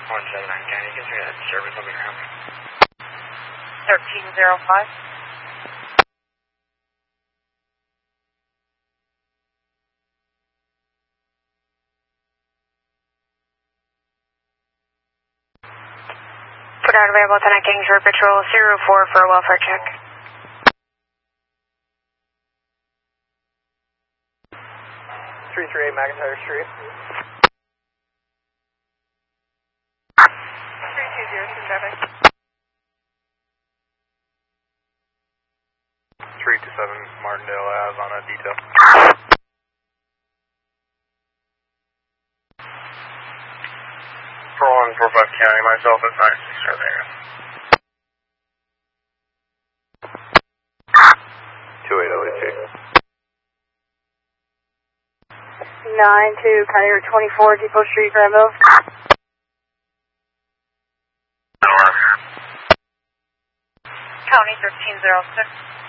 179, can you get me that service on the ground? 1305. Put out available 10 Kingsford Patrol 04 for a welfare check. 338 McIntyre Street. 320 traffic. 327 Martindale Ave on a detail. For 145 County, myself is 96 surveyor. 28 92 County Route 24, Depot Street, Granville. County 1306.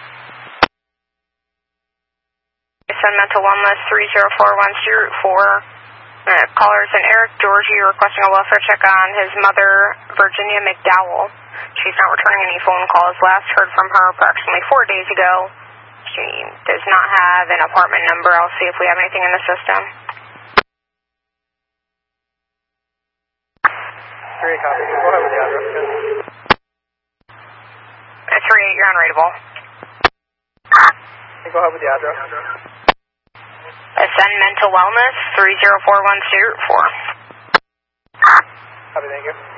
Send mental wellness 3041 Route 4. Callers and Eric Georgie requesting a welfare check on his mother, Virginia McDowell. She's not returning any phone calls. Last heard from her approximately 4 days ago. She does not have an apartment number. I'll see if we have anything in the system. 3 copy. Go ahead with the address, please. 38, you're unreadable. Go ahead with the address. Ascend Mental Wellness, 3041 Route 4. Copy, thank you.